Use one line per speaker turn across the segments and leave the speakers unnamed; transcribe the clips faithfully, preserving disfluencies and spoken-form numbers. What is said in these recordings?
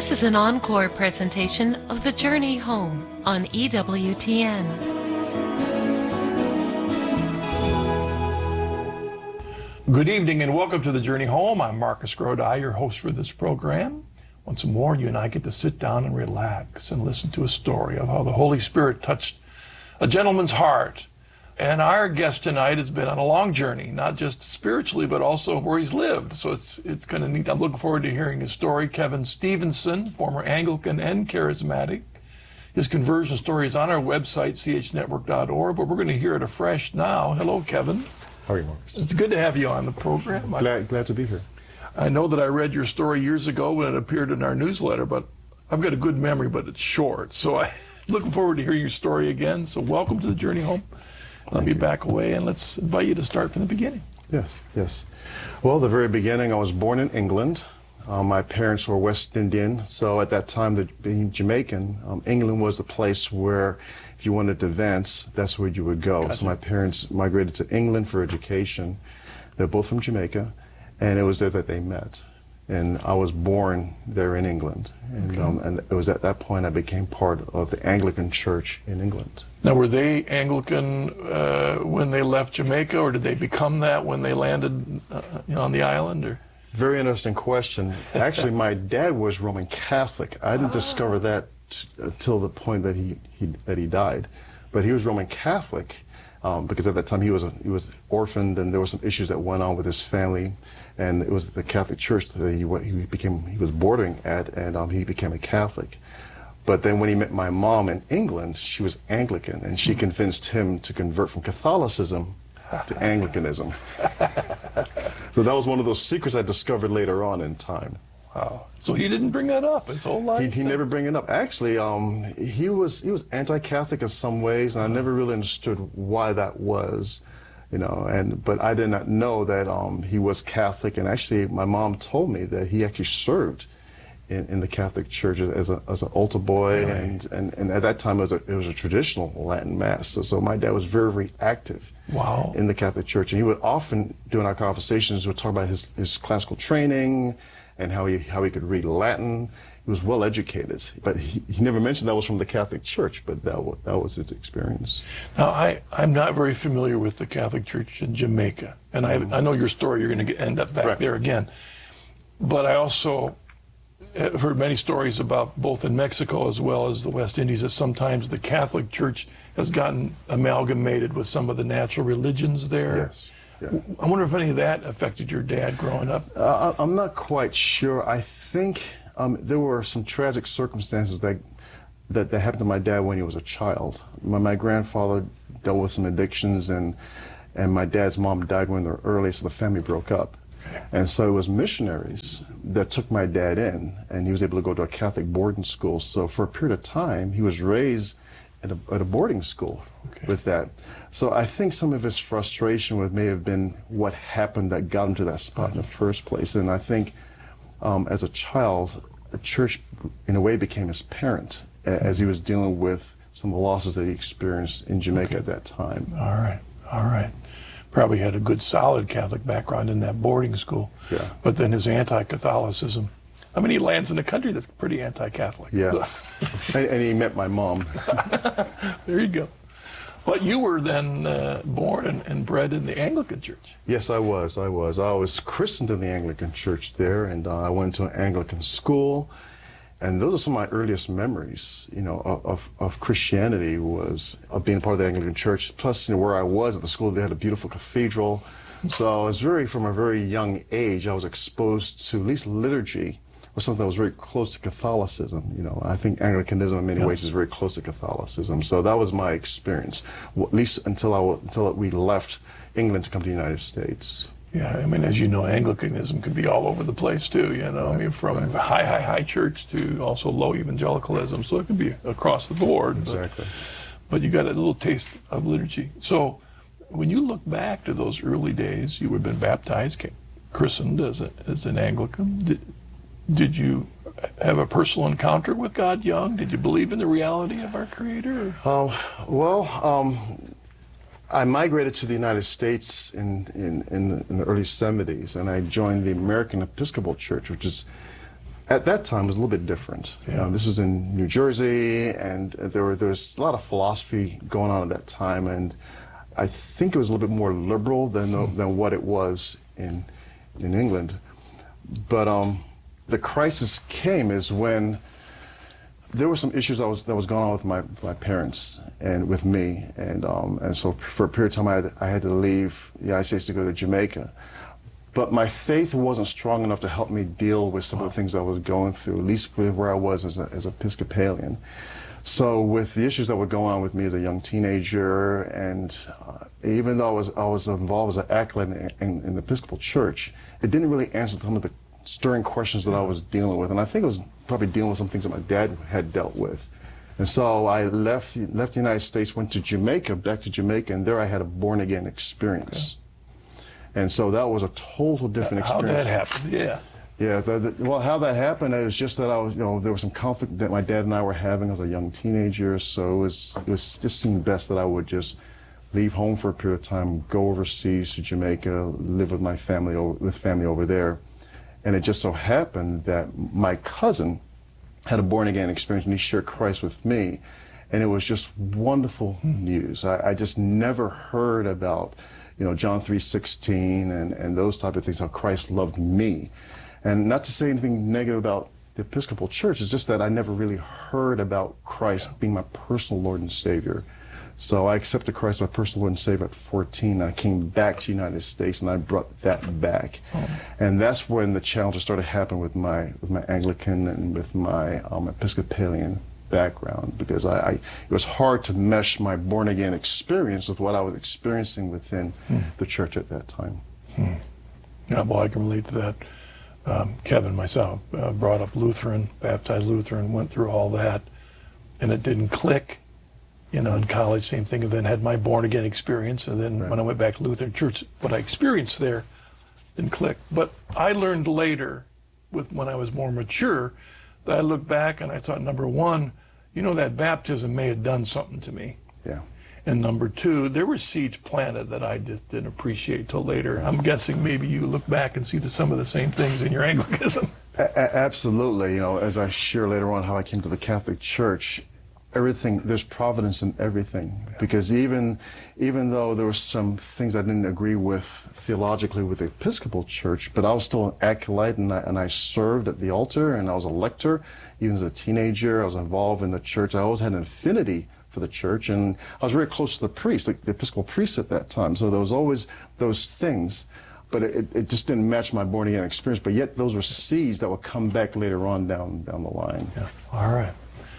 This is an encore presentation of The Journey Home on E W T N.
Good evening and welcome to The Journey Home. I'm Marcus Grodi, your host for this program. Once more, you and I get to sit down and relax and listen to a story of how the Holy Spirit touched a gentleman's heart. And our guest tonight has been on a long journey, not just spiritually, but also where he's lived. So it's it's kind of neat. I'm looking forward to hearing his story. Kevin Stevenson, former Anglican and charismatic. His conversion story is on our website, c h network dot org, but we're going to hear it afresh now. Hello, Kevin.
How are you, Marcus?
It's good to have you on the program.
Glad, glad to be here.
I know that I read your story years ago when it appeared in our newsletter, but I've got a good memory, but it's short. So I'm looking forward to hearing your story again. So welcome to The Journey Home. Let me back away and let's invite you to start from the beginning.
Yes, yes. Well, the very beginning, I was born in England. Uh, my parents were West Indian, so at that time, the, being Jamaican, um, England was the place where if you wanted to advance, that's where you would go. Gotcha. So my parents migrated to England for education. They're both from Jamaica, and it was there that they met. And I was born there in England. And, okay. um, and it was at that point I became part of the Anglican Church in England.
Now, were they Anglican uh, when they left Jamaica, or did they become that when they landed uh, on the island? Or?
Very interesting question. Actually, my dad was Roman Catholic. I didn't ah. discover that until the point that he, he that he died. But he was Roman Catholic um, because at that time he was a, he was orphaned, and there were some issues that went on with his family. And it was the Catholic Church that he, he became he was bordering at, and um, he became a Catholic. But then when he met my mom in England, she was Anglican, and she convinced him to convert from Catholicism to Anglicanism. So that was one of those secrets I discovered later on in time.
Wow. So he didn't bring that up his whole life?
He, he never bring it up. Actually, um, he was he was anti-Catholic in some ways, and I never really understood why that was. You know, and but I did not know that um, he was Catholic, and actually my mom told me that he actually served in, in the Catholic Church as a as an altar boy, really? and, and and at that time it was a it was a traditional Latin Mass. So, so my dad was very very active.
Wow. In
the Catholic Church, and he would often during our conversations would talk about his his classical training and how he how he could read Latin. He was well educated, but he, he never mentioned that was from the Catholic Church, but that was, that was his experience.
Now, I, I'm not very familiar with the Catholic Church in Jamaica, and I, I know your story, you're going to end up back right. there again. But I also have heard many stories about both in Mexico as well as the West Indies that sometimes the Catholic Church has gotten amalgamated with some of the natural religions there.
Yes. Yeah.
I wonder if any of that affected your dad growing up.
Uh, I'm not quite sure. I think um, there were some tragic circumstances that, that that happened to my dad when he was a child. My, my grandfather dealt with some addictions, and and my dad's mom died when they were early, so the family broke up. Okay. And so it was missionaries that took my dad in, and he was able to go to a Catholic boarding school. So for a period of time, he was raised at a, at a boarding school okay. with that. So I think some of his frustration with may have been what happened that got him to that spot in the first place. And I think um, as a child, the church in a way became his parent as he was dealing with some of the losses that he experienced in Jamaica okay. at that time.
All right, all right. Probably had a good solid Catholic background in that boarding school.
Yeah.
But then his anti-Catholicism. I mean, he lands in a country that's pretty anti-Catholic.
Yeah, and, and he met my mom.
There you go. But you were then uh, born and, and bred in the Anglican Church.
Yes, I was. I was. I was christened in the Anglican Church there, and uh, I went to an Anglican school. And those are some of my earliest memories, you know, of, of Christianity was of being part of the Anglican Church. Plus, you know, where I was at the school, they had a beautiful cathedral. So I was very, from a very young age, I was exposed to at least liturgy, or something that was very close to Catholicism. You know, I think Anglicanism in many yeah. ways is very close to Catholicism. So that was my experience, well, at least until I until we left England to come to the United States.
Yeah, I mean, as you know, Anglicanism can be all over the place too. You know, right. I mean, from right. high, high, high church to also low evangelicalism. So it can be across the board.
Exactly.
But, but you got a little taste of liturgy. So when you look back to those early days, you would have been baptized, christened as a, as an Anglican. Did, Did you have a personal encounter with God young? Did you believe in the reality of our Creator?
Um, well, um, I migrated to the United States in, in, in, the, in the early seventies, and I joined the American Episcopal Church, which is At that time, it was a little bit different.
Yeah.
Um, this was in New Jersey, and there were there was a lot of philosophy going on at that time, and I think it was a little bit more liberal than the, than what it was in in England. But um, the crisis came is when there were some issues that was that was going on with my my parents and with me, and um, and so for a period of time I had, I had to leave the United States to go to Jamaica. But my faith wasn't strong enough to help me deal with some of the things I was going through, at least with where I was as a, as an Episcopalian. So with the issues that were going on with me as a young teenager, and uh, even though I was I was involved as an acolyte in, in, in the Episcopal Church, it didn't really answer some of the stirring questions that I was dealing with, and I think it was probably dealing with some things that my dad had dealt with. And so I left left the United States, went to Jamaica, back to Jamaica, and there I had a born again experience. Okay. And so that was a total different
How
experience.
that happened? Yeah.
Yeah. The, the, well, how that happened is just that I was, you know, there was some conflict that my dad and I were having as a young teenager. So it was it was just seemed best that I would just leave home for a period of time, go overseas to Jamaica, live with my family with family over there. And it just so happened that my cousin had a born-again experience, and he shared Christ with me. And it was just wonderful news. I, I just never heard about, you know, John three sixteen and, and those type of things, how Christ loved me. And not to say anything negative about the Episcopal Church, it's just that I never really heard about Christ being my personal Lord and Savior. So I accepted Christ as my personal Lord and Savior at fourteen. I came back to the United States, and I brought that back. Oh. And that's when the challenges started happening with my with my Anglican and with my um, Episcopalian background, because I, I it was hard to mesh my born-again experience with what I was experiencing within hmm. the church at that time.
Hmm. Yeah, well, I can relate to that. Um, Kevin, myself, uh, brought up Lutheran, baptized Lutheran, went through all that, and it didn't click. You know, in college, same thing, and then had my born-again experience, and then right. when I went back to Lutheran Church, what I experienced there didn't click. But I learned later, with when I was more mature, that I looked back and I thought, number one, you know, that baptism may have done something to me.
Yeah.
And number two, there were seeds planted that I just didn't appreciate till later. I'm guessing maybe you look back and see the, some of the same things in your Anglicanism.
A- absolutely. You know, as I share later on how I came to the Catholic Church, everything, there's providence in everything. Yeah. Because even even though there were some things I didn't agree with theologically with the Episcopal Church, but I was still an acolyte, and I, and I served at the altar, and I was a lector. Even as a teenager, I was involved in the church. I always had an affinity for the church, and I was very close to the priest, the, the Episcopal priest at that time. So there was always those things, but it, it just didn't match my born-again experience. But yet those were seeds that would come back later on down down the line.
Yeah. All right.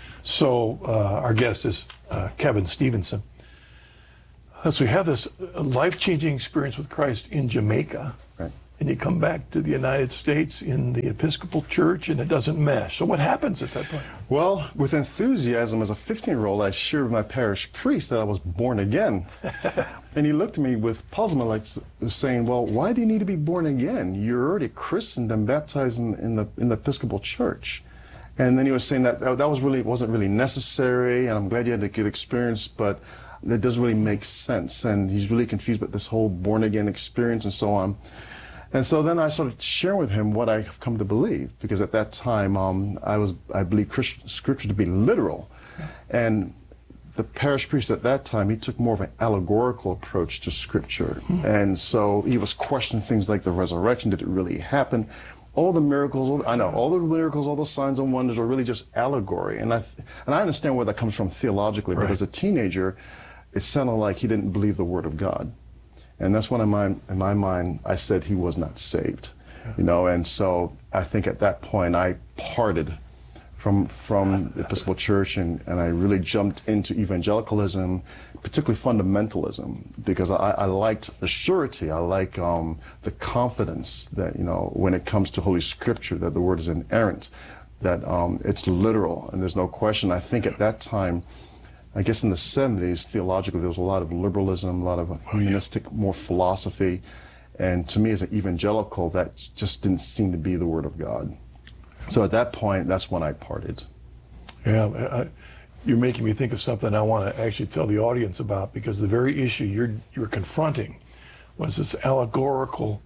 So uh, our guest is uh, Kevin Stevenson. So we have this life-changing experience with Christ in Jamaica,
right.
and you come back to the United States in the Episcopal Church, and it doesn't mesh. So what happens at that point?
Well, with enthusiasm, as a fifteen-year-old, I shared with my parish priest that I was born again. And he looked at me with puzzlement, like saying, well, why do you need to be born again? You're already christened and baptized in, in, the, in the Episcopal Church. And then he was saying that that was really wasn't really necessary, and I'm glad you had a good experience, but that doesn't really make sense. And he's really confused about this whole born-again experience and so on. And so then I started sharing with him what I've come to believe, because at that time um, I was I believed Christian Scripture to be literal, and the parish priest at that time, he took more of an allegorical approach to Scripture, mm-hmm. and so he was questioning things like the resurrection. Did it really happen? All the miracles, all the, I know, all the miracles, all the signs and wonders are really just allegory. And I and I understand where that comes from theologically, right. But as a teenager, it sounded like he didn't believe the Word of God. And that's when in my, in my mind, I said he was not saved. Yeah. You know, and so I think at that point I parted from from the Episcopal Church, and, and I really jumped into evangelicalism, particularly fundamentalism, because I, I liked the surety. I like um, the confidence that, you know, when it comes to Holy Scripture, that the Word is inerrant, that um, it's literal, and there's no question. I think at that time, I guess in the seventies, theologically, there was a lot of liberalism, a lot of humanistic, more philosophy, and to me as an evangelical, that just didn't seem to be the Word of God. So at that point, that's when I parted.
Yeah, I, you're making me think of something I want to actually tell the audience about, because the very issue you're you're confronting was this allegorical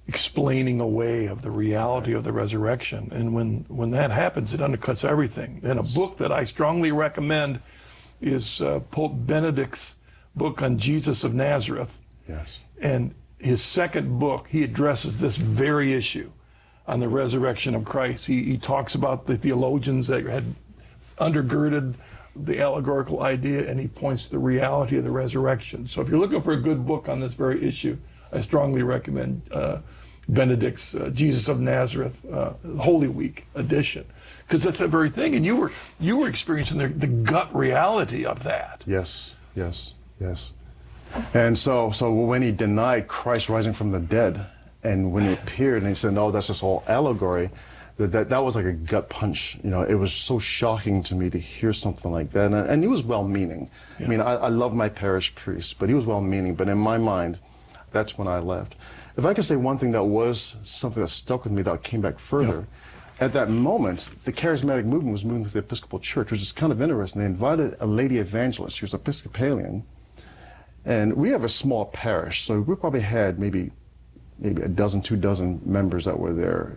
explaining away of the reality of the resurrection. And when, when that happens, it undercuts everything. And a book that I strongly recommend is uh, Pope Benedict's book on Jesus of Nazareth.
Yes.
And his second book, he addresses this very issue on the resurrection of Christ. He, he talks about the theologians that had undergirded the allegorical idea, and he points to the reality of the resurrection. So if you're looking for a good book on this very issue, I strongly recommend uh, Benedict's uh, Jesus of Nazareth uh, Holy Week edition, because that's that very thing. And you were you were experiencing the, the gut reality of that.
Yes, yes, yes. And so, so when he denied Christ rising from the dead, and when he appeared and he said, "No, that's just all allegory," that that, that was like a gut punch. You know, it was so shocking to me to hear something like that. And, and he was well-meaning. Yeah. I mean, I, I love my parish priest, but he was well-meaning. But in my mind, that's when I left. If I could say one thing that was something that stuck with me that came back further, yeah. At that moment, the charismatic movement was moving to the Episcopal Church, which is kind of interesting. They invited a lady evangelist. She was Episcopalian. And we have a small parish, so we probably had maybe maybe a dozen, two dozen members that were there.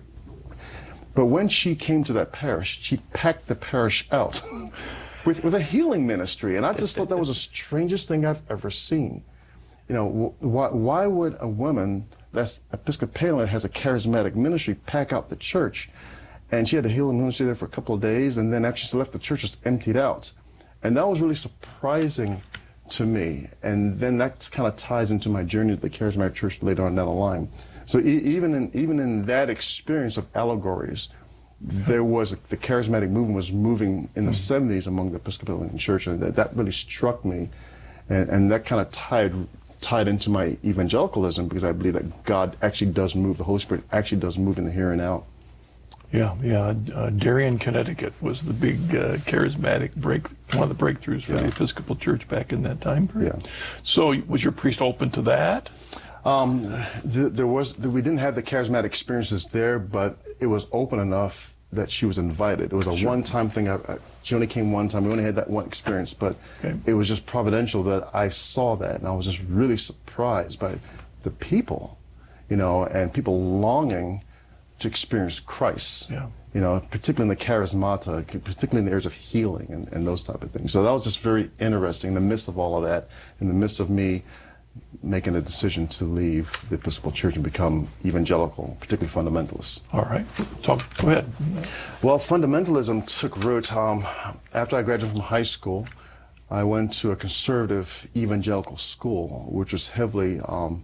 But when she came to that parish, she packed the parish out with, with a healing ministry. And I just thought that was the strangest thing I've ever seen. You know, why, why would a woman that's Episcopalian, has a charismatic ministry, pack out the church? And she had a healing ministry there for a couple of days, and then after she left, the church was emptied out. And that was really surprising to me, and then that kind of ties into my journey to the charismatic church later on down the line. So e even in even in that experience of allegories, there was the charismatic movement was moving in the seventies among the Episcopalian church, and that, that really struck me, and, and that kind of tied tied into my evangelicalism, because I believe that God actually does move, the Holy Spirit actually does move in the here and now.
Yeah, yeah. Uh, Darien, Connecticut was the big uh, charismatic break, one of the breakthroughs for yeah. the Episcopal Church back in that time period. Yeah. So was your priest open to that?
Um, the, there was, the, we didn't have the charismatic experiences there, but it was open enough that she was invited. It was a sure. one-time thing. I, I, she only came one time. We only had that one experience, but okay. it was just providential that I saw that, and I was just really surprised by the people, you know, and people longing to experience Christ, yeah. you know, particularly in the charismata, particularly in the areas of healing and, and those type of things. So that was just very interesting in the midst of all of that, in the midst of me making a decision to leave the Episcopal Church and become evangelical, particularly fundamentalist.
All right, talk, go ahead.
Well, fundamentalism took root. Um, after I graduated from high school, I went to a conservative evangelical school, which was heavily um,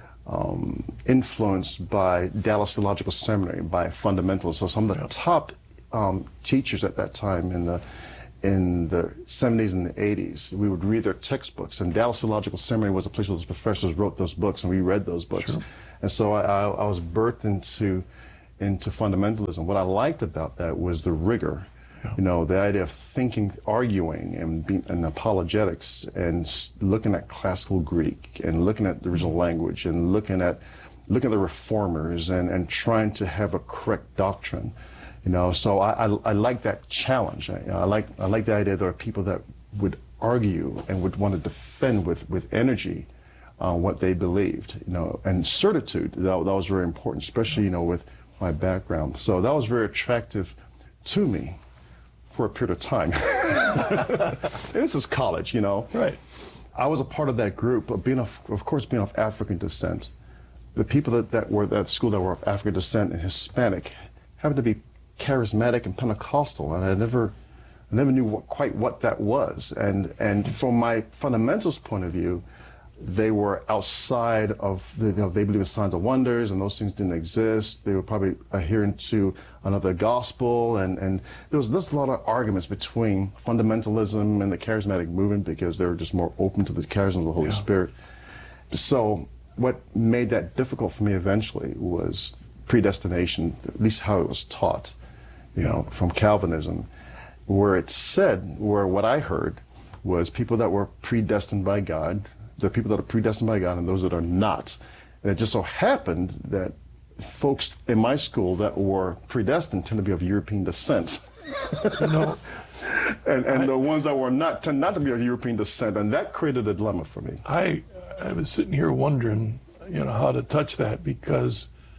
Um, influenced by Dallas Theological Seminary, by fundamentalists. So some of the yeah. top um, teachers at that time in the in the seventies and the eighties, we would read their textbooks. And Dallas Theological Seminary was a place where those professors wrote those books, and we read those books. Sure. And so I, I, I was birthed into into fundamentalism. What I liked about that was the rigor. Yeah. You know, the idea of thinking, arguing, and, being, and apologetics, and looking at classical Greek, and looking at the original language, and looking at looking at the reformers, and, and trying to have a correct doctrine. You know, so I, I, I like that challenge. I, I like I like the idea that there are people that would argue and would want to defend with with energy uh, what they believed. You know, and certitude. That, that was very important, especially you know with my background. So that was very attractive to me for a period of time. This is college, you know.
Right.
I was a part of that group, of being of, of course, being of African descent. The people that, that were at school that were of African descent and Hispanic happened to be charismatic and Pentecostal, and I never, I never knew what, quite what that was. And and from my fundamentalist point of view, they were outside of the, you know, they believe in signs and wonders, and those things didn't exist. They were probably adhering to another gospel, and, and there was there's a lot of arguments between fundamentalism and the charismatic movement, because they were just more open to the charism of the Holy yeah. Spirit. So what made that difficult for me eventually was predestination, at least how it was taught, you yeah. know, from Calvinism, where it said, where what I heard was people that were predestined by God, the people that are predestined by God, and those that are not. And it just so happened that folks in my school that were predestined tend to be of European descent. You know, and and I, the ones that were not tend not to be of European descent, and that created a dilemma for me.
I I was sitting here wondering, you know, how to touch that, because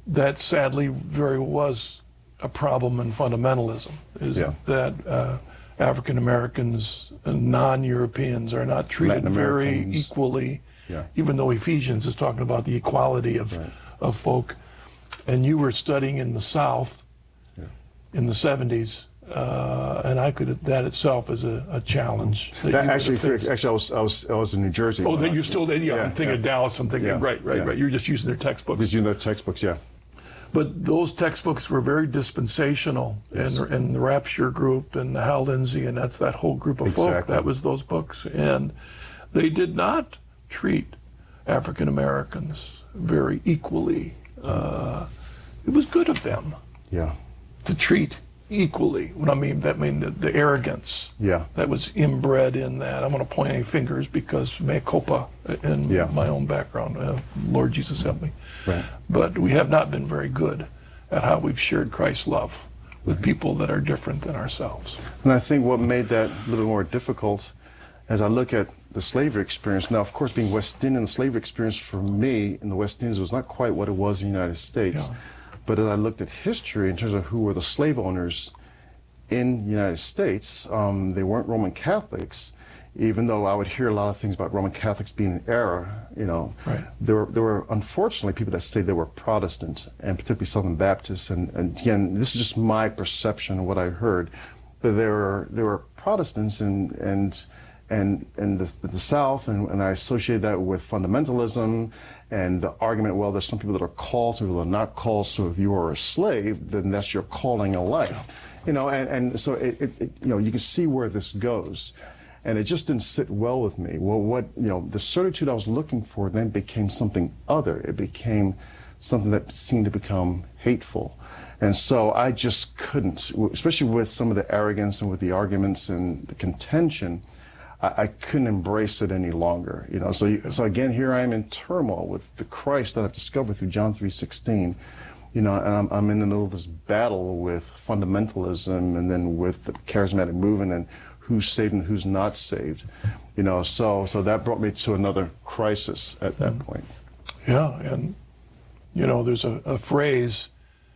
that sadly very was a problem in fundamentalism, is
Yeah.
that uh, African Americans and non-Europeans are not treated
Latin
very
Americans.
equally,
Yeah.
even though Ephesians is talking about the equality of,
Right.
of folk. And you were studying in the South
Yeah.
in the seventies, uh, and I could, that itself is a, a challenge. That
That
you would
actually,
have faced.
actually, I was, I was, I was in New Jersey.
Oh,
when
that
I-
you still did? Yeah,
Yeah,
I'm thinking
yeah.
of Dallas. I'm thinking,
Yeah,
right, right,
yeah.
right. You're just using their textbooks.
Did you know textbooks? Yeah.
But those textbooks were very dispensational,
Yes.
and, and the Rapture group and Hal Lindsey, and that's that whole group of folk.
Exactly.
That was those books. And they did not treat African Americans very equally. Uh, it was good of them
Yeah.
to treat equally. What I mean, that mean the, the arrogance
Yeah.
that was inbred in that. I'm going to point any fingers because mea culpa in
Yeah.
my own background. Uh, Lord Jesus help me.
Right.
But we have not been very good at how we've shared Christ's love with people that are different than ourselves.
And I think what made that a little bit more difficult, as I look at the slavery experience, now, of course, being West Indian, the slavery experience for me in the West Indies was not quite what it was in the United States.
Yeah.
But as I looked at history in terms of who were the slave owners in the United States, um, they weren't Roman Catholics, even though I would hear a lot of things about Roman Catholics being an error. You know,
Right.
there were there were unfortunately people that say they were Protestants, and particularly Southern Baptists. And, and again, this is just my perception of what I heard, but there were there were Protestants and and and and the, the South, and, and I associate that with fundamentalism and the argument. Well, there's some people that are called, some people that are not called. So if you are a slave, then that's your calling in life. You know, and, and so it, it, it, you know, you can see where this goes. And it just didn't sit well with me. Well, what, you know, the certitude I was looking for then became something other. It became something that seemed to become hateful. And so I just couldn't, especially with some of the arrogance and with the arguments and the contention, I, I couldn't embrace it any longer. You know, so, you, so again, here I am in turmoil with the Christ that I've discovered through John three sixteen. You know, and I'm, I'm in the middle of this battle with fundamentalism and then with the charismatic movement and who's saved and who's not saved. You know, so so that brought me to another crisis at that point.
Yeah, and you know, there's a, a phrase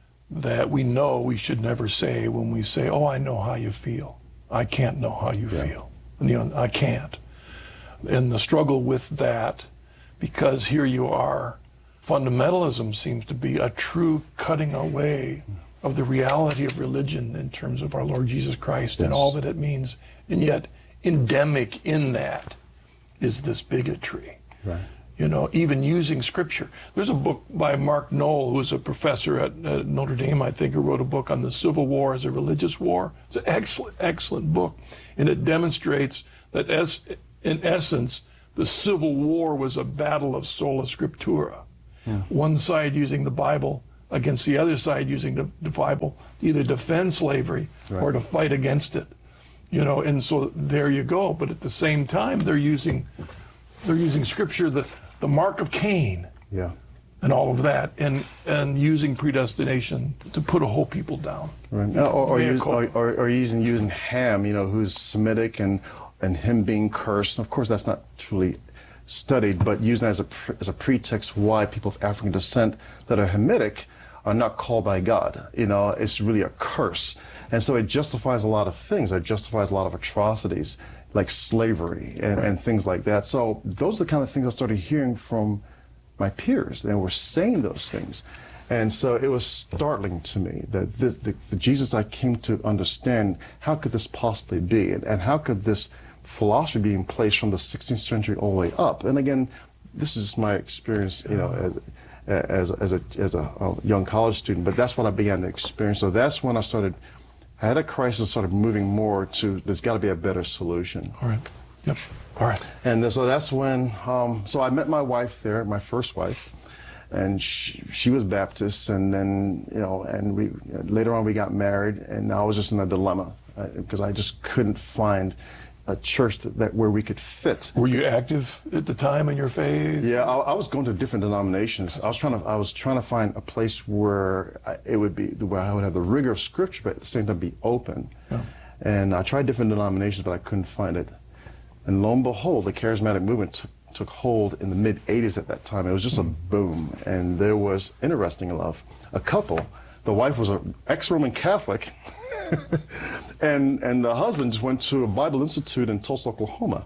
that we know we should never say when we say, "Oh, I know how you feel." I can't know how you
Yeah.
feel. And, you know, I can't. And the struggle with that, because here you are, fundamentalism seems to be a true cutting away of the reality of religion in terms of our Lord Jesus Christ and
Yes.
all that it means. And yet, endemic in that is this bigotry.
Right.
You know, even using scripture. There's a book by Mark Knoll, who's a professor at uh, Notre Dame, I think, who wrote a book on the Civil War as a religious war. It's an excellent, excellent book. And it demonstrates that, as, in essence, the Civil War was a battle of sola scriptura. Yeah. One side using the Bible against the other side using the, the Bible to either defend slavery
Right.
or to fight against it. You know, and so there you go. But at the same time, they're using they're using scripture, the, the mark of Cain,
Yeah.
and all of that, and and using predestination to put a whole people down.
Right. Or, or,
Mea
use, or,
culpa.
or, or using using Ham, you know, who's Semitic, and and him being cursed. Of course, that's not truly studied, but using that as a pre- as a pretext why people of African descent that are Hamitic are not called by God. You know, it's really a curse, and so it justifies a lot of things. It justifies a lot of atrocities like slavery and,
Right.
and things like that. So those are the kind of things I started hearing from my peers, and were saying those things. And so it was startling to me that this, the, the Jesus I came to understand, how could this possibly be? And, and how could this philosophy be in place from the sixteenth century all the way up? And again, this is my experience, you know, as, as, as, a, as a, a young college student, but that's what I began to experience. So that's when I started, I had a crisis, started moving more to, there's got to be a better solution.
All right. Yep. All right.
And so that's when, um, so I met my wife there, my first wife, and she, she was Baptist, and then, you know, and we, later on we got married, and I was just in a dilemma, uh, because I just couldn't find a church that, that where we could fit.
Were you active at the time in your faith?
Yeah, I, I was going to different denominations. I was trying to, I was trying to find a place where I, it would be, where I would have the rigor of Scripture, but at the same time be open.
Yeah.
And I tried different denominations, but I couldn't find it. And lo and behold, the charismatic movement took, took hold in the mid eighties at that time. It was just a boom. And there was, interesting enough, a couple. The wife was an ex-Roman Catholic, and, and the husband just went to a Bible Institute in Tulsa, Oklahoma.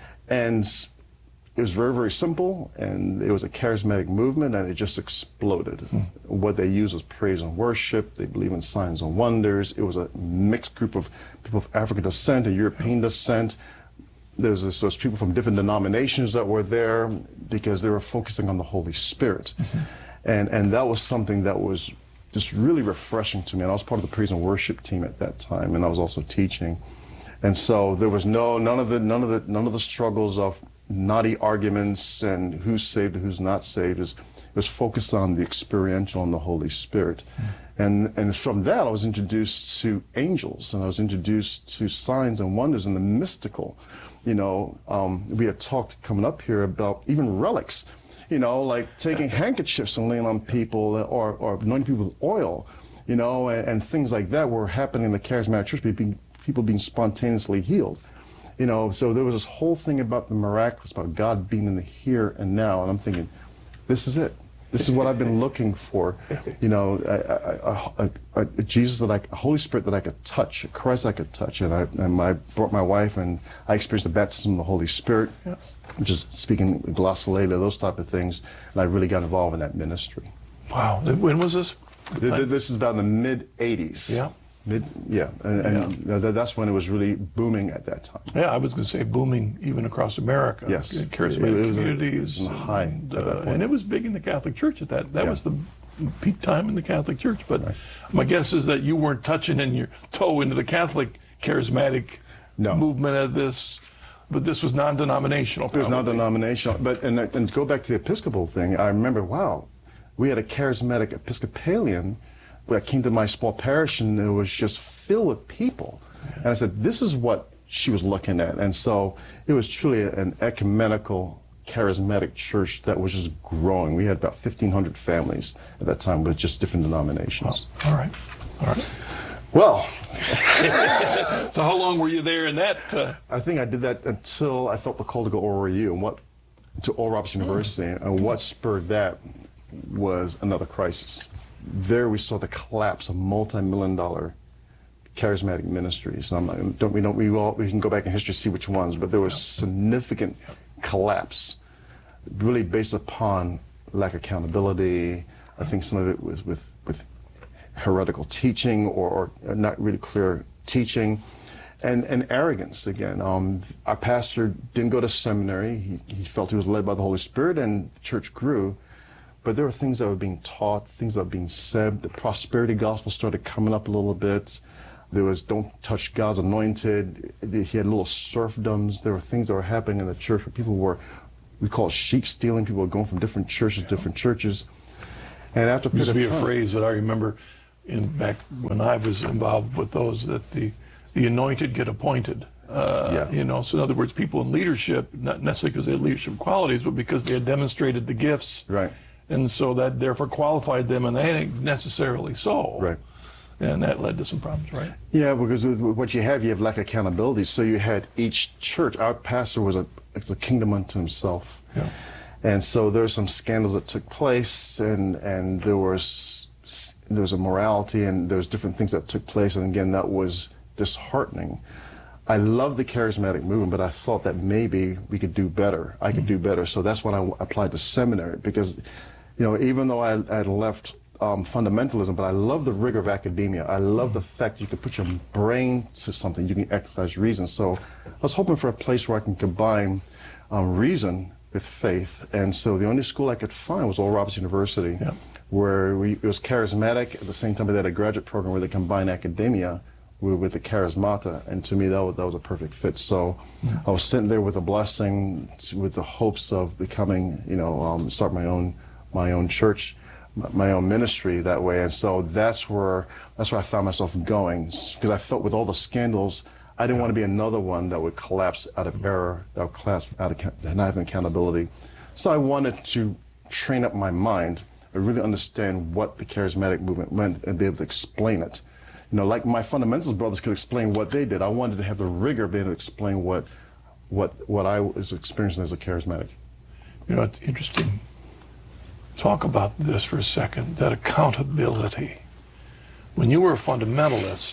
And it was very, very simple, and it was a charismatic movement, and it just exploded. Hmm. What they used was praise and worship. They believe in signs and wonders. It was a mixed group of people of African descent and European descent. There's this, those people from different denominations that were there because they were focusing on the Holy Spirit. Mm-hmm. And, and that was something that was just really refreshing to me. And I was part of the praise and worship team at that time, and I was also teaching. And so there was no, none of the, none of the, none of the struggles of naughty arguments and who's saved and who's not saved. It was, it was focused on the experiential and the Holy Spirit. Mm-hmm. And, and from that, I was introduced to angels, and I was introduced to signs and wonders and the mystical. You know, um, we had talked coming up here about even relics, you know, like taking handkerchiefs and laying on people, or, or anointing people with oil, you know, and, and things like that were happening in the charismatic church, people being, people being spontaneously healed. You know, so there was this whole thing about the miraculous, about God being in the here and now, and I'm thinking, this is it. This is what I've been looking for, you know, a, a, a, a Jesus that I, a Holy Spirit that I could touch, a Christ I could touch. And I, and I brought my wife, and I experienced the baptism of the Holy Spirit, yeah. Just speaking glossolalia, those type of things. And I really got involved in that ministry.
Wow. When was this?
This is about in the mid eighties.
Yeah.
Mid, yeah, and, and yeah. that's when it was really booming at that time.
Yeah, I was going to say booming even across America.
Yes,
charismatic
it was
communities,
a, it was high
and,
at that point.
Uh, and it was big in the Catholic Church at that. That
yeah.
was the peak time in the Catholic Church. But
right.
my guess is that you weren't touching in your toe into the Catholic charismatic
no.
movement of this. But this was non-denominational.
It was non-denominational. But and, and to go back to the Episcopal thing, I remember, wow, we had a charismatic Episcopalian that came to my small parish, and it was just filled with people. Yeah. And I said, this is what she was looking at. And so it was truly an ecumenical, charismatic church that was just growing. We had about fifteen hundred families at that time with just different denominations.
Well, all right. All right.
Well.
So how long were you there in that? Uh...
I think I did that until I felt the call to go O R U and what to Oral Roberts University. Mm. And what spurred that was another crisis. There we saw the collapse of multi-million dollar charismatic ministries. I'm not, don't we don't we all we can go back in history to see which ones, but there was significant collapse, really based upon lack of accountability. I think some of it was with with heretical teaching or, or not really clear teaching, and and arrogance again. Um, our pastor didn't go to seminary. He he felt he was led by the Holy Spirit, and the church grew. But there were things that were being taught, things that were being said. The prosperity gospel started coming up a little bit. There was don't touch God's anointed. He had little serfdoms. There were things that were happening in the church where people were, we call it sheep stealing. People were going from different churches to different churches. And after a
used to be
time,
a phrase that I remember in back when I was involved with those, that the, the anointed get appointed. Uh,
yeah.
You know, so in other words, people in leadership, not necessarily because they had leadership qualities, but because they had demonstrated the gifts.
Right.
And so that therefore qualified them, and they ain't necessarily so.
Right.
And that led to some problems, right?
Yeah, because with what you have, you have lack of accountability. So you had each church, our pastor was a, it's a kingdom unto himself.
Yeah.
And so there's some scandals that took place, and, and there was there was a morality, and there's different things that took place, and again, that was disheartening. I love the charismatic movement, but I thought that maybe we could do better. I could mm-hmm. do better. So that's when I applied to seminary, because, you know, even though I had left um, fundamentalism, but I love the rigor of academia. I love the fact you can put your brain to something. You can exercise reason. So I was hoping for a place where I can combine um, reason with faith. And so the only school I could find was Oral Roberts University, yeah. where we, it was charismatic. At the same time, they had a graduate program where they combined academia with, with the charismata. And to me, that was, that was a perfect fit. So yeah. I was sitting there with a blessing, with the hopes of becoming, you know, um, start my own my own church, my own ministry that way. And so that's where that's where I found myself going, because I felt with all the scandals, I didn't want to be another one that would collapse out of error, that would collapse out of not having accountability. So I wanted to train up my mind and really understand what the charismatic movement meant and be able to explain it. You know, like my fundamentalist brothers could explain what they did, I wanted to have the rigor of being able to explain what what what I was experiencing as a charismatic.
You know, it's interesting. Talk about this for a second, that accountability. When you were a fundamentalist,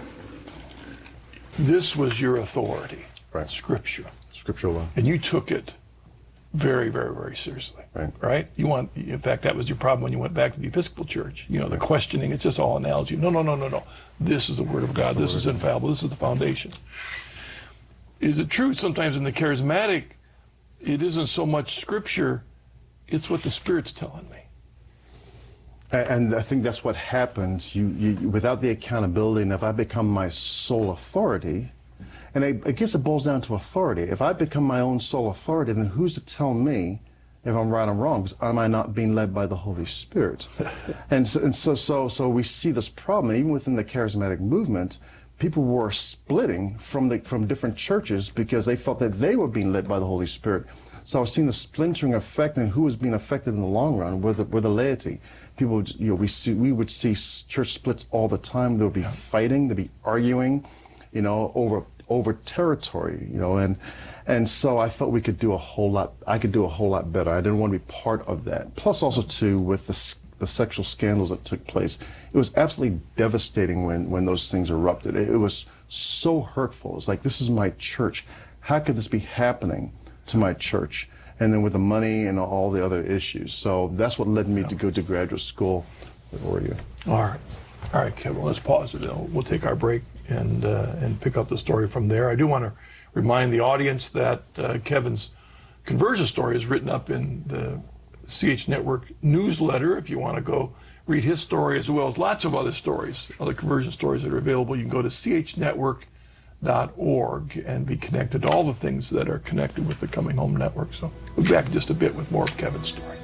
this was your authority,
right?
Scripture.
Scriptural law.
And you took it very, very, very seriously,
right?
Right? You want, in fact, that was your problem when you went back to the Episcopal Church. You know, the questioning, it's just all analogy. No, no, no, no, no. This is the Word of God. This is infallible. This is the foundation. Is it true sometimes in the charismatic, it isn't so much Scripture, it's what the Spirit's telling me?
And I think that's what happens. You, you without the accountability, and if I become my sole authority, and I, I guess it boils down to authority. If I become my own sole authority, then who's to tell me if I'm right or wrong? Because am I not being led by the Holy Spirit? and so, and so, so, so we see this problem even within the charismatic movement. People were splitting from the from different churches because they felt that they were being led by the Holy Spirit. So I was seeing the splintering effect, and who was being affected in the long run were the, were the laity. People, you know, we see we would see church splits all the time. There would be fighting, there'd be arguing, you know, over over territory, you know, and and so I felt we could do a whole lot. I could do a whole lot better. I didn't want to be part of that. Plus, also too, with the the sexual scandals that took place, it was absolutely devastating when when those things erupted. It, it was so hurtful. It's like, this is my church. How could this be happening to my church? And then with the money and all the other issues. So that's what led me to go to graduate school at O R U.
All right. All right, Kevin, let's pause it. We'll take our break and uh, and pick up the story from there. I do want to remind the audience that uh, Kevin's conversion story is written up in the C H Network newsletter. If you want to go read his story, as well as lots of other stories, other conversion stories that are available, you can go to c h network dot org and be connected to all the things that are connected with the Coming Home Network. So we'll be back in just a bit with more of Kevin's story.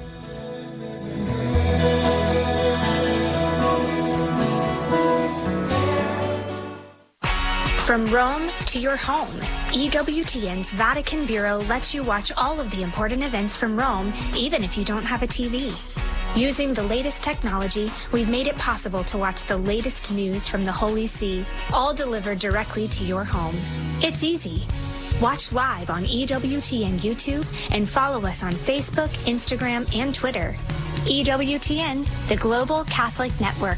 From Rome to your home, E W T N's Vatican Bureau lets you watch all of the important events from Rome, even if you don't have a T V. Using the latest technology, we've made it possible to watch the latest news from the Holy See, all delivered directly to your home. It's easy. Watch live on E W T N YouTube and follow us on Facebook, Instagram, and Twitter. E W T N, the Global Catholic Network.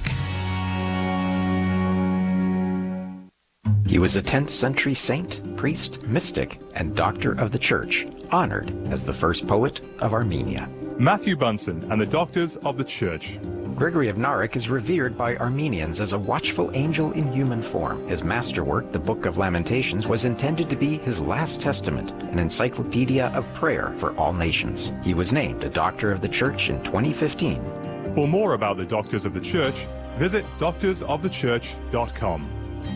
He was a tenth century saint, priest, mystic, and doctor of the Church, honored as the first poet of Armenia.
Matthew Bunsen and the Doctors of the Church.
Gregory of Narek is revered by Armenians as a watchful angel in human form. His masterwork, the Book of Lamentations, was intended to be his last testament, an encyclopedia of prayer for all nations. He was named a Doctor of the Church in twenty fifteen.
For more about the Doctors of the Church, visit doctors of the church dot com.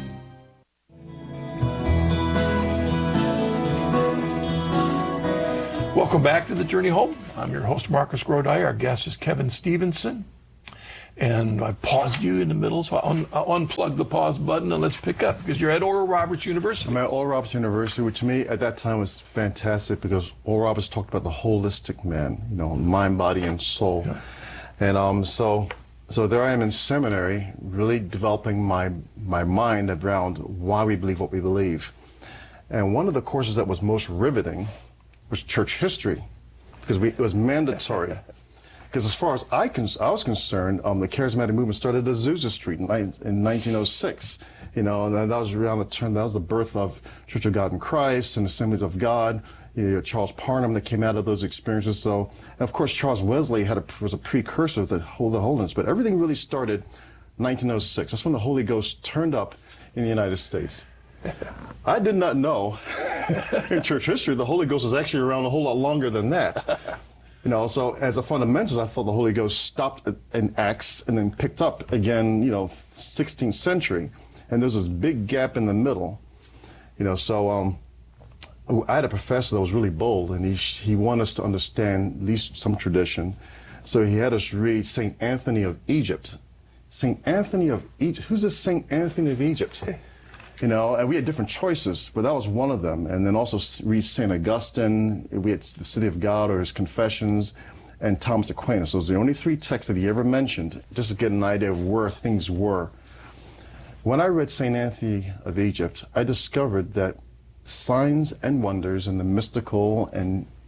Welcome back to The Journey Home. I'm your host, Marcus Grodi. Our guest is Kevin Stevenson. And I've paused you in the middle, so I'll, un- I'll unplug the pause button and let's pick up, because you're at Oral Roberts University.
I'm at Oral Roberts University, which to me at that time was fantastic, because Oral Roberts talked about the holistic man, you know, mind, body, and soul. Yeah. And um, so so there I am in seminary, really developing my, my mind around why we believe what we believe. And one of the courses that was most riveting was church history, because we, it was mandatory. Because as far as I, con- I was concerned, um, the charismatic movement started at Azusa Street in, in nineteen oh six. You know, and that was around the turn, that was the birth of Church of God in Christ and Assemblies of God. You know, Charles Parham that came out of those experiences. So, and of course, Charles Wesley had a, was a precursor to the whole the holiness. But everything really started nineteen oh six. That's when the Holy Ghost turned up in the United States. I did not know in church history the Holy Ghost is actually around a whole lot longer than that. You know, so as a fundamentalist, I thought the Holy Ghost stopped in Acts and then picked up again, you know, sixteenth century. And there's this big gap in the middle. You know, so um, I had a professor that was really bold, and he, he wanted us to understand at least some tradition. So he had us read Saint Anthony of Egypt. Saint Anthony of Egypt? Who's this Saint Anthony of Egypt? You know, and we had different choices, but that was one of them. And then also read Saint Augustine, we had the City of God or his Confessions, and Thomas Aquinas. Those are the only three texts that he ever mentioned, just to get an idea of where things were. When I read Saint Anthony of Egypt, I discovered that signs and wonders and the mystical and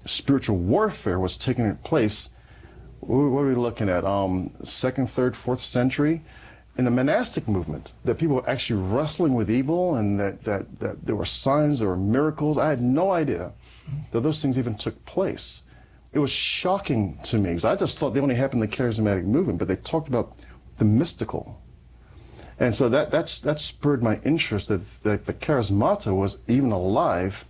spiritual warfare was taking place. What are we looking at? Um, second, third, fourth century, in the monastic movement, that people were actually wrestling with evil, and that, that, that there were signs, there were miracles. I had no idea that those things even took place. It was shocking to me, because I just thought they only happened in the charismatic movement, but they talked about the mystical. And so that, that's, that spurred my interest that, that the charismata was even alive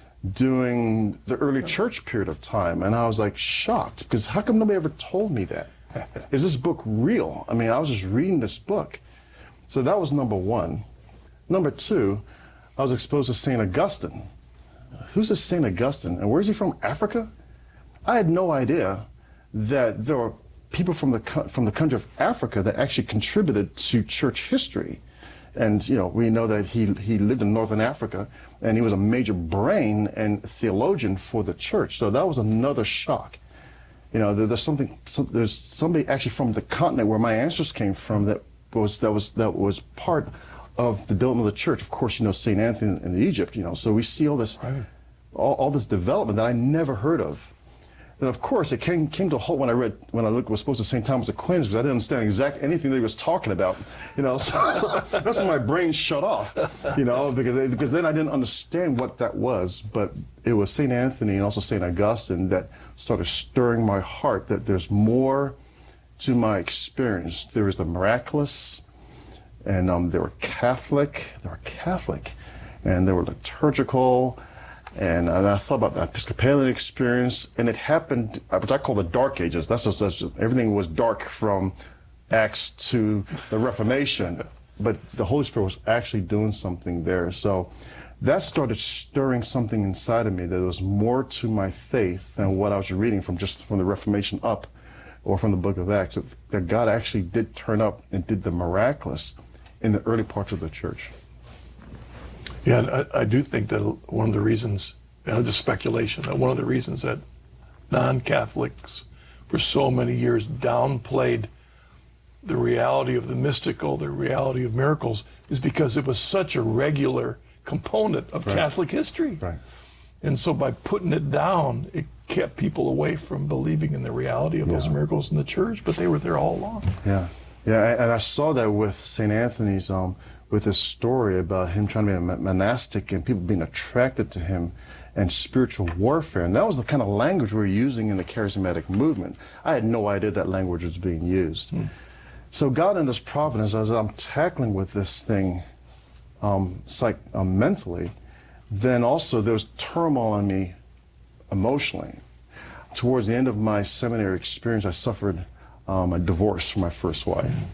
during the early church period of time. And I was like shocked, because how come nobody ever told me that? Is this book real? I mean, I was just reading this book. So that was number one. Number two, I was exposed to Saint Augustine. Who's this Saint Augustine? And where's he from? Africa? I had no idea that there were people from the from the country of Africa that actually contributed to church history. And, you know, we know that he, he lived in Northern Africa, and he was a major brain and theologian for the church. So that was another shock. You know, there, there's something, some, there's somebody actually from the continent where my answers came from that was, that was, that was part of the development of the church. Of course, you know, Saint Anthony in Egypt, you know, so we see all this, right. all, all this development that I never heard of. And of course, it came, came to a halt when I read, when I looked, was supposed to Saint Thomas Aquinas, because I didn't understand exactly anything that he was talking about, you know, so, so that's when my brain shut off, you know, because, because then I didn't understand what that was. But it was Saint Anthony and also Saint Augustine that started stirring my heart that there's more to my experience. There is the miraculous, and um, they were Catholic, they were Catholic, and they were liturgical. And, and I thought about the Episcopalian experience, and it happened, which I call the Dark Ages. That's just, that's just, everything was dark from Acts to the Reformation, but the Holy Spirit was actually doing something there. So that started stirring something inside of me, that there was more to my faith than what I was reading from just from the Reformation up, or from the book of Acts, that, that God actually did turn up and did the miraculous in the early parts of the church.
Yeah, and I, I do think that one of the reasons, and it's speculation, that one of the reasons that non-Catholics for so many years downplayed the reality of the mystical, the reality of miracles, is because it was such a regular component of right. Catholic history.
Right.
And so by putting it down, it kept people away from believing in the reality of yeah. those miracles in the church, but they were there all along.
Yeah, yeah, and I saw that with Saint Anthony's, um, with his story about him trying to be a monastic and people being attracted to him, and spiritual warfare. And that was the kind of language we were using in the charismatic movement. I had no idea that language was being used. Hmm. So God in His providence, as I'm tackling with this thing um, psych, um, mentally, then also there was turmoil in me emotionally. Towards the end of my seminary experience, I suffered um, a divorce from my first wife. Hmm.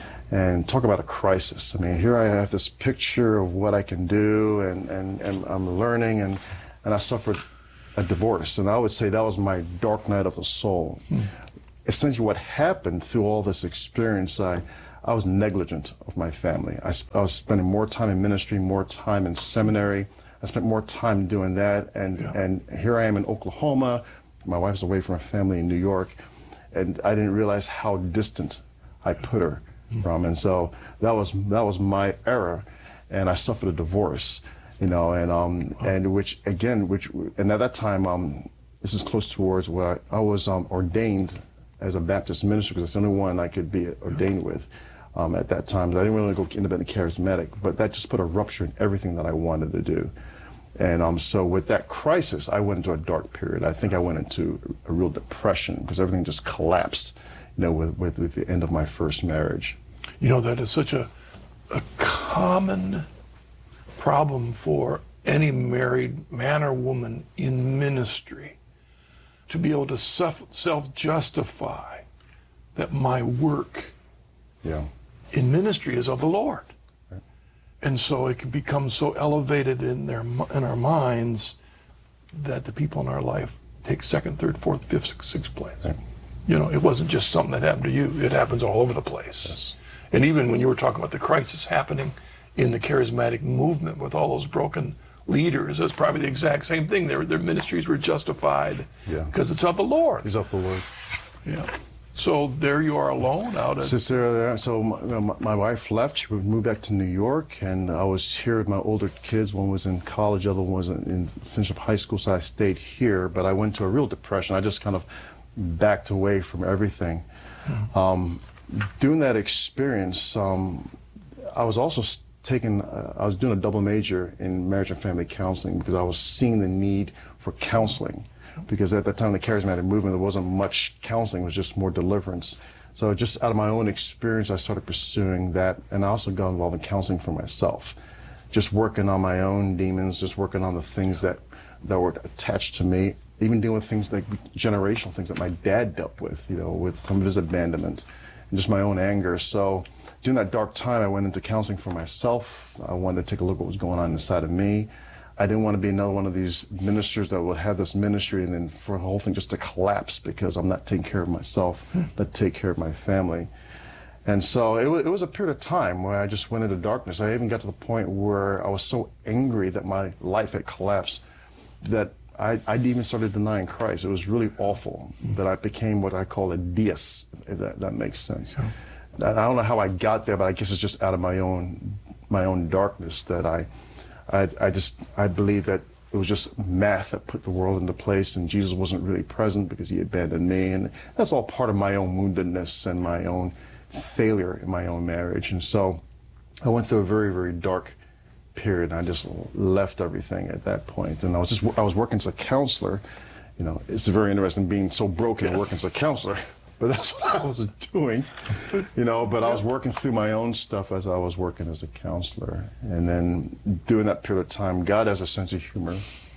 And talk about a crisis. I mean, here I have this picture of what I can do, and, and, and I'm learning, and, and I suffered a divorce. And I would say that was my dark night of the soul. Hmm. Essentially what happened through all this experience, I, I was negligent of my family. I, I was spending more time in ministry, more time in seminary. I spent more time doing that, and, yeah. and here I am in Oklahoma. My wife's away from her family in New York, and I didn't realize how distant I put her from, and so that was that was my error, and I suffered a divorce, you know, and um and which again which and at that time um this is close towards where I, I was um ordained as a Baptist minister, because it's the only one I could be ordained with um at that time. I didn't really go independent charismatic, but that just put a rupture in everything that I wanted to do. And um so with that crisis, I went into a dark period. I think I went into a real depression, because everything just collapsed, you know, with, with, with the end of my first marriage.
You know, that is such a, a common problem for any married man or woman in ministry, to be able to self, self-justify that my work
yeah.
in ministry is of the Lord.
Right.
And so it can become so elevated in their in our minds that the people in our life take second, third, fourth, fifth, sixth place. Right. You know, it wasn't just something that happened to you. It happens all over the place.
Yes.
And even when you were talking about the crisis happening in the charismatic movement with all those broken leaders, it's probably the exact same thing. Their, their ministries were justified
yeah.
because it's of the Lord.
It's of the Lord.
Yeah. So there you are alone out at...
Sister there. So my, my, my wife left. She moved back to New York, and I was here with my older kids. One was in college, the other one was in, in finished up high school, so I stayed here. But I went to a real depression. I just kind of backed away from everything. Mm-hmm. Um, during that experience, um, I was also taking, uh, I was doing a double major in marriage and family counseling because I was seeing the need for counseling. Because at that time, the charismatic movement, there wasn't much counseling, it was just more deliverance. So just out of my own experience, I started pursuing that, and I also got involved in counseling for myself. Just working on my own demons, just working on the things that, that were attached to me, even dealing with things like generational things that my dad dealt with, you know, with some of his abandonment, and just my own anger. So during that dark time, I went into counseling for myself. I wanted to take a look at what was going on inside of me. I didn't want to be another one of these ministers that would have this ministry and then for the whole thing just to collapse because I'm not taking care of myself, not take care of my family. And so it, w it was a period of time where I just went into darkness. I even got to the point where I was so angry that my life had collapsed that I, I even started denying Christ. It was really awful that I became what I call a deist, if that, that makes sense. I don't know how I got there, but I guess it's just out of my own, my own darkness that I I, I just, I believe that it was just math that put the world into place and Jesus wasn't really present because he abandoned me. And that's all part of my own woundedness and my own failure in my own marriage. And so I went through a very, very dark period. And I just left everything at that point. And I was just, I was working as a counselor. You know, it's very interesting being so broken and working as a counselor. But that's what I was doing, you know, but I was working through my own stuff as I was working as a counselor. And then during that period of time, God has a sense of humor.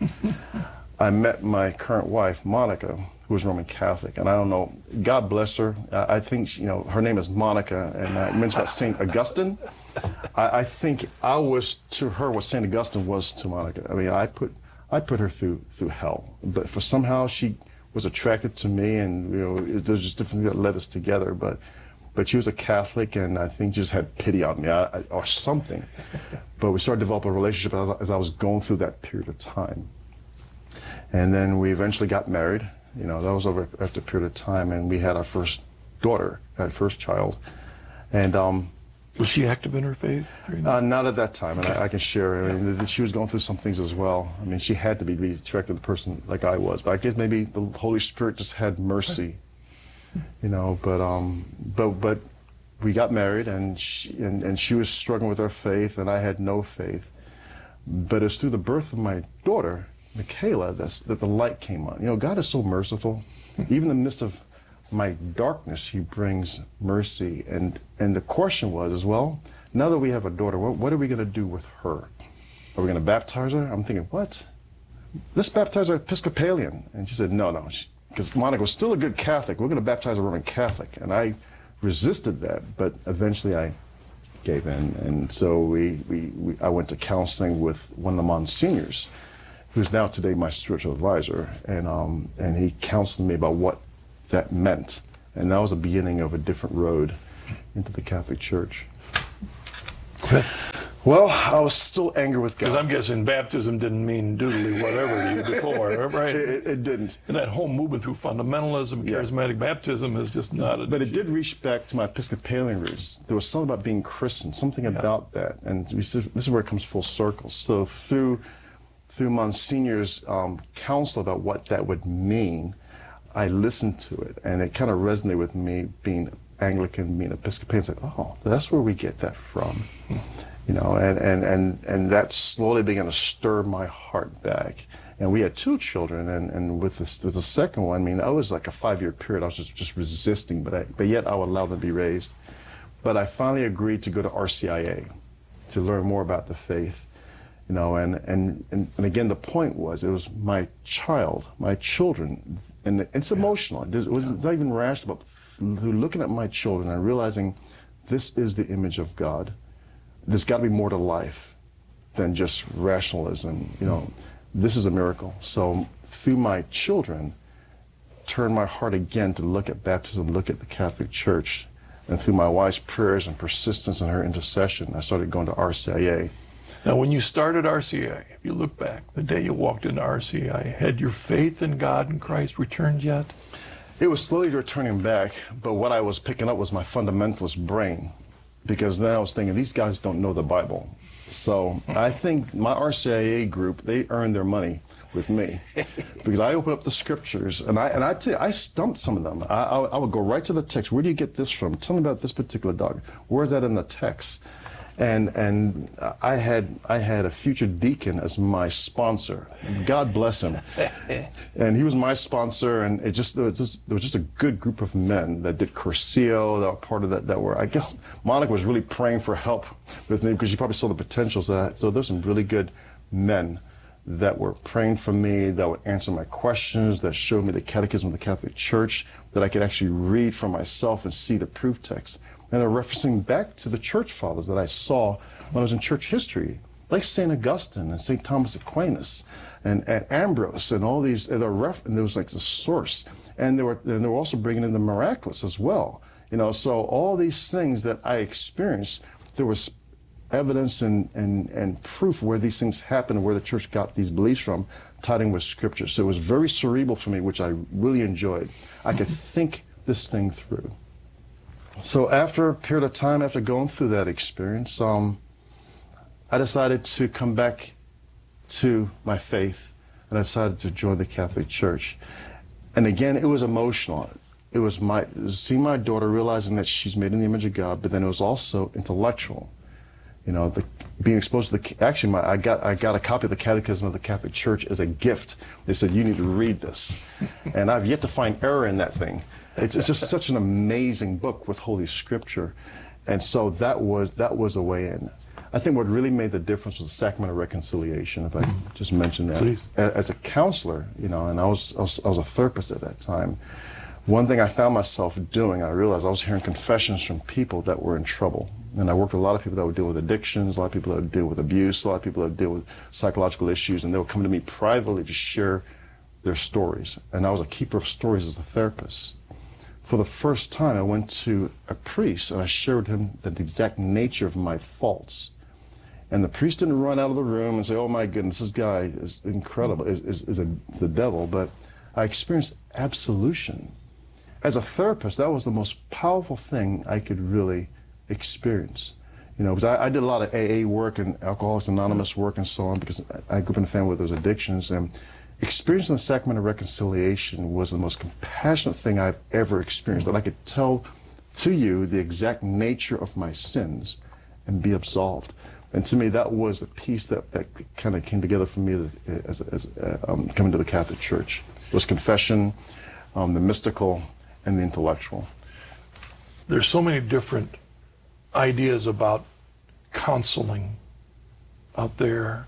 I met my current wife, Monica, who was Roman Catholic. And I don't know, God bless her. I think, you know, her name is Monica. And I mentioned about Saint Augustine. I, I think I was to her what Saint Augustine was to Monica. I mean, I put, I put her through, through hell. But for somehow she was attracted to me, and you know, it, there's just different things that led us together. But, but she was a Catholic, and I think just had pity on me, I, I, or something. But we started to develop a relationship as, as I was going through that period of time. And then we eventually got married. You know, that was over after a period of time, and we had our first daughter, our first child. And um,
was she active in her faith?
Uh, not at that time, and I, I can share. I mean, she was going through some things as well. I mean, she had to be, be attracted to a person like I was, but I guess maybe the Holy Spirit just had mercy, you know. But um, but but we got married, and she and, and she was struggling with her faith, and I had no faith. But it's through the birth of my daughter, Michaela, that's, that the light came on. You know, God is so merciful, even in the midst of my darkness, he brings mercy. And and the question was as well, now that we have a daughter, what, what are we going to do with her? Are we going to baptize her? I'm thinking, what? Let's baptize her Episcopalian. And she said, no, no, because Monica was still a good Catholic. We're going to baptize a Roman Catholic. And I resisted that, but eventually I gave in. And so we, we, we I went to counseling with one of the Monsignors, who's now today my spiritual advisor. And, um, and he counseled me about what that meant, and that was the beginning of a different road into the Catholic Church. Well, I was still angry with God.
Because I'm guessing baptism didn't mean doodly whatever to you before, right?
It, it didn't.
And that whole movement through fundamentalism, charismatic yeah. baptism is just not a...
But it did reach back to my Episcopalian roots. There was something about being Christian, something yeah. about that, and we, this is where it comes full circle. So through, through Monsignor's um, counsel about what that would mean, I listened to it, and it kind of resonated with me, being Anglican, being Episcopalian. It's like, oh, that's where we get that from, you know. And and and and that slowly began to stir my heart back. And we had two children, and and with this, with the second one, I mean, I was like a five-year period. I was just just resisting, but I, but yet I would allow them to be raised. But I finally agreed to go to R C I A to learn more about the faith. You know, and, and, and, and again, the point was, it was my child, my children, and it's emotional. It was, it's not even rational, but through looking at my children and realizing this is the image of God. There's got to be more to life than just rationalism. You know, this is a miracle. So through my children, turned my heart again to look at baptism, look at the Catholic Church. And through my wife's prayers and persistence in her intercession, I started going to R C I A.
Now, when you started R C I A, if you look back, the day you walked into R C I A, had your faith in God and Christ returned yet?
It was slowly returning back, but what I was picking up was my fundamentalist brain, because then I was thinking, these guys don't know the Bible. So I think my R C I A group, they earned their money with me, because I opened up the scriptures, and I and I tell you, I stumped some of them. I, I, I would go right to the text. Where do you get this from? Tell me about this particular dog. Where is that in the text? And and I had I had a future deacon as my sponsor. God bless him. And he was my sponsor, and it just there was just, there was just a good group of men that did Cursillo, that were part of that. That were I guess Monica was really praying for help with me, because she probably saw the potentials of that. So there's some really good men that were praying for me, that would answer my questions, that showed me the Catechism of the Catholic Church, that I could actually read for myself and see the proof text. And they're referencing back to the church fathers that I saw when I was in church history, like Saint Augustine and Saint Thomas Aquinas and, and Ambrose and all these. And, ref, and there was like the source, and they were and they were also bringing in the miraculous as well. You know, so all these things that I experienced, there was evidence and and and proof where these things happened, where the church got these beliefs from, tied in with scripture. So it was very cerebral for me, which I really enjoyed. I could think this thing through. So after a period of time, after going through that experience, um, I decided to come back to my faith, and I decided to join the Catholic Church. And again, it was emotional. It was my seeing my daughter, realizing that she's made in the image of God, but then it was also intellectual. You know, the, being exposed to the actually, my, I got I got a copy of the Catechism of the Catholic Church as a gift. They said, you need to read this, and I've yet to find error in that thing. It's, it's just such an amazing book with Holy Scripture, and so that was that was a way in. I think what really made the difference was the Sacrament of Reconciliation, if I can just mention that.
Please.
As a counselor, you know, and I was, I was I was a therapist at that time. One thing I found myself doing, I realized I was hearing confessions from people that were in trouble. And I worked with a lot of people that would deal with addictions, a lot of people that would deal with abuse, a lot of people that would deal with psychological issues, and they would come to me privately to share their stories. And I was a keeper of stories as a therapist. For the first time, I went to a priest, and I shared with him the exact nature of my faults. And the priest didn't run out of the room and say, oh my goodness, this guy is incredible, is, is, is, a, is the devil. But I experienced absolution. As a therapist, that was the most powerful thing I could really experience. You know, because I, I did a lot of A A work and Alcoholics Anonymous work and so on, because I grew up in a family with those addictions. And experiencing the Sacrament of Reconciliation was the most compassionate thing I've ever experienced, that I could tell to you the exact nature of my sins and be absolved. And to me, that was a piece that, that kind of came together for me as, as uh, um, coming to the Catholic Church. It was confession, um, the mystical, and the intellectual.
There's so many different ideas about counseling out there,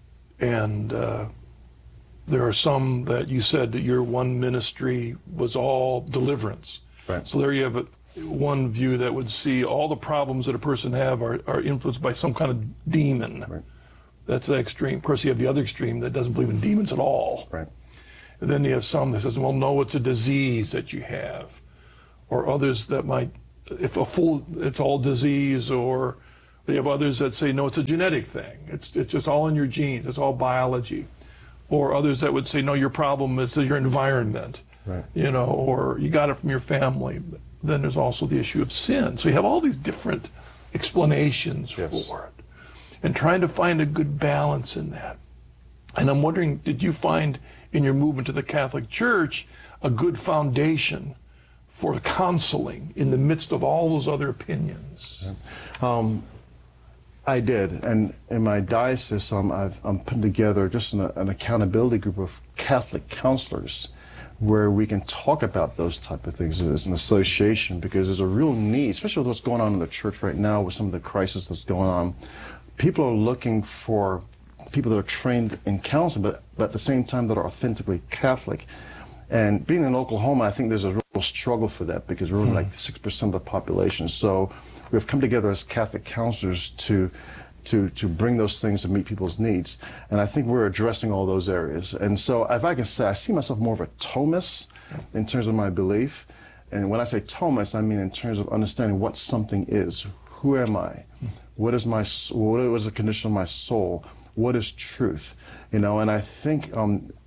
and uh, there are some that you said that your one ministry was all deliverance.
Right.
So there you have a, one view that would see all the problems that a person have are, are influenced by some kind of demon.
Right.
That's the extreme. Of course, you have the other extreme that doesn't believe in demons at all.
Right.
And then you have some that says, well, no, it's a disease that you have. Or others that might, if a full, it's all disease. Or you have others that say, no, it's a genetic thing. It's it's just all in your genes. It's all biology. Or others that would say, no, your problem is your environment.
Right.
You know, or you got it from your family. Then there's also the issue of sin. So you have all these different explanations
Yes.
for it. And trying to find a good balance in that. And I'm wondering, did you find in your movement to the Catholic Church a good foundation for counseling in the midst of all those other opinions?
Um, I did, and in my diocese, um, I've, I'm putting together just an, an accountability group of Catholic counselors where we can talk about those type of things as an association, because there's a real need, especially with what's going on in the church right now with some of the crisis that's going on. People are looking for people that are trained in counseling, but, but at the same time that are authentically Catholic. And being in Oklahoma, I think there's a real struggle for that, because we're only like six percent of the population. So we've come together as Catholic counselors to to to bring those things and meet people's needs. And I think we're addressing all those areas. And so if I can say, I see myself more of a Thomist in terms of my belief. And when I say Thomist, I mean in terms of understanding what something is. Who am I? What is my, what is the condition of my soul? What is truth? You know, and I think um,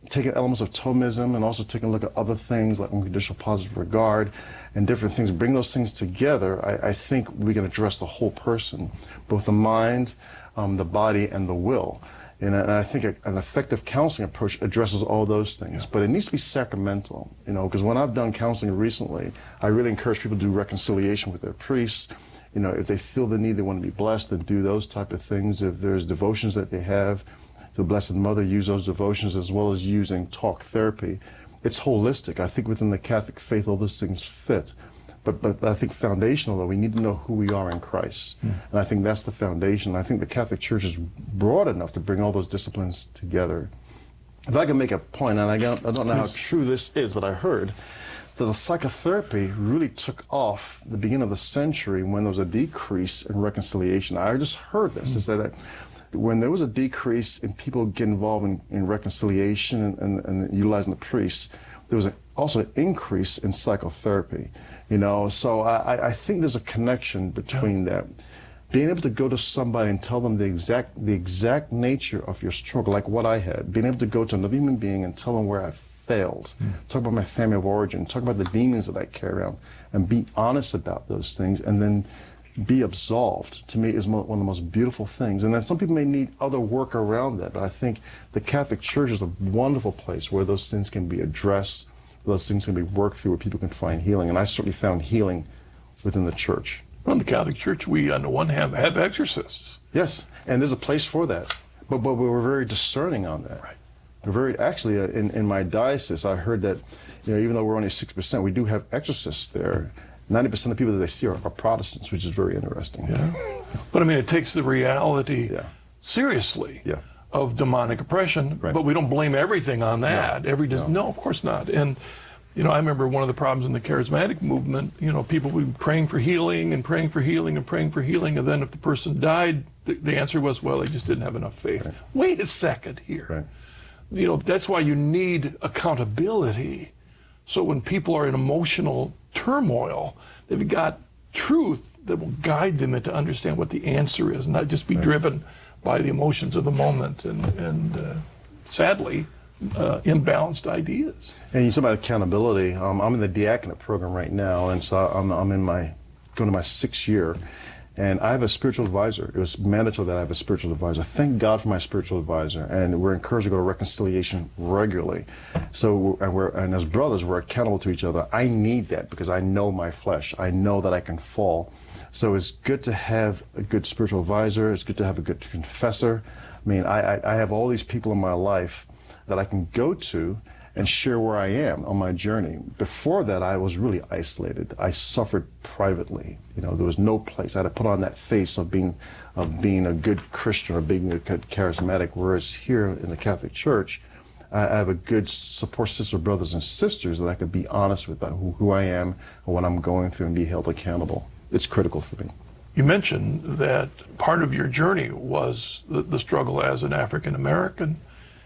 taking elements of Thomism and also taking a look at other things like unconditional positive regard and different things, bring those things together, I, I think we can address the whole person, both the mind, um, the body, and the will. And, and I think a, an effective counseling approach addresses all those things, yeah. But it needs to be sacramental, you know, because when I've done counseling recently, I really encourage people to do reconciliation with their priests. You know, if they feel the need, they want to be blessed, then do those type of things. If there's devotions that they have, the Blessed Mother, use those devotions as well as using talk therapy. It's holistic. I think within the Catholic faith, all those things fit. But, but, but I think foundational, though, we need to know who we are in Christ. Mm. And I think that's the foundation. I think the Catholic Church is broad enough to bring all those disciplines together. If I can make a point, and I don't, I don't know how true this is, but I heard that the psychotherapy really took off the beginning of the century when there was a decrease in reconciliation. I just heard this, mm. is that when there was a decrease in people getting involved in, in reconciliation and, and, and utilizing the priests, there was a, also an increase in psychotherapy. You know, so I, I think there's a connection between that. Being able to go to somebody and tell them the exact the exact nature of your struggle, like what I had. Being able to go to another human being and tell them where I failed. Mm. Talk about my family of origin. Talk about the demons that I carry around, and be honest about those things, and then be absolved, to me, is one of the most beautiful things. And then some people may need other work around that, but I think the Catholic Church is a wonderful place where those things can be addressed, those things can be worked through, where people can find healing. And I certainly found healing within the Church.
Well, in the Catholic Church, we, on the one hand, have exorcists.
Yes, and there's a place for that. But, but we're very discerning on that.
Right.
We're very, actually, uh, in, in my diocese, I heard that, you know, even though we're only six percent, we do have exorcists there. ninety percent of the people that they see are, are Protestants, which is very interesting.
Yeah. But I mean, it takes the reality
yeah.
seriously
yeah.
of demonic oppression,
right.
but we don't blame everything on that.
No.
Every dis-
no.
no, of course not. And, you know, I remember one of the problems in the charismatic movement, you know, people would be praying for healing and praying for healing and praying for healing, and then if the person died, the, the answer was, well, they just didn't have enough faith.
Right.
Wait a second here.
Right.
You know, that's why you need accountability. So when people are in emotional turmoil, they've got truth that will guide them into understand what the answer is, not just be right. driven by the emotions of the moment and, and uh, sadly, uh, imbalanced ideas.
And you talk about accountability. Um, I'm in the diaconate program right now, and so I'm, I'm in my, going to my sixth year. And I have a spiritual advisor. It was mandatory that I have a spiritual advisor. Thank God for my spiritual advisor. And we're encouraged to go to reconciliation regularly. So, and, we're, and as brothers, we're accountable to each other. I need that because I know my flesh. I know that I can fall. So it's good to have a good spiritual advisor. It's good to have a good confessor. I mean, I, I, I have all these people in my life that I can go to and share where I am on my journey. Before that, I was really isolated. I suffered privately. You know, there was no place. I had to put on that face of being, of being a good Christian or being a good charismatic. Whereas here in the Catholic Church, I have a good support system of brothers and sisters that I could be honest with about who, who I am and what I'm going through and be held accountable. It's critical for me.
You mentioned that part of your journey was the, the struggle as an African American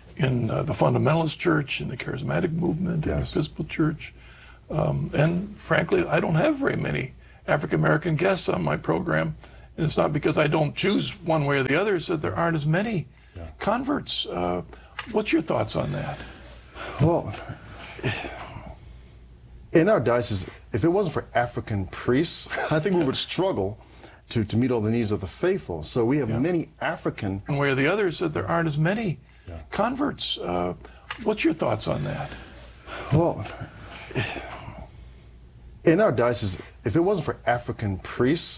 in uh, the Fundamentalist Church, in the Charismatic Movement,
yes.
in the Episcopal Church. Um, and frankly, I don't have very many African American guests on my program. And it's not because I don't choose one way or the other, it's that there aren't as many yeah. converts. Uh, what's your thoughts on that?
Well, in our diocese, if it wasn't for African priests, I think we would struggle to, to meet all the needs of the faithful. So we have yeah. many African...
One way or the other, is that there aren't as many Yeah. converts. Uh, what's your thoughts on that?
Well, in our diocese, if it wasn't for African priests,